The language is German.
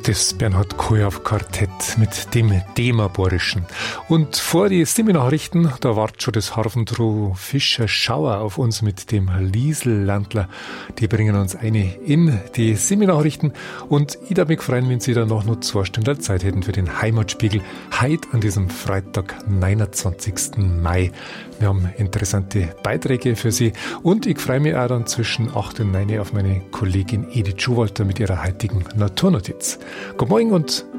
Das Bernhard Kojav Quartett mit dem Demaborischen. Und vor die Stimme-Nachrichten, da wartet schon das Harfentruo Fischer Schauer auf uns mit dem Liesel-Landler. Die bringen uns eine in die Stimme-Nachrichten. Und ich darf mich freuen, wenn Sie dann noch 2 Stunden Zeit hätten für den Heimatspiegel. Heute an diesem Freitag, 29. Mai. Wir haben interessante Beiträge für Sie. Und ich freue mich auch dann zwischen 8 und 9 auf meine Kollegin Edith Schuhwalter mit ihrer heutigen Naturnotiz. Guten Morgen und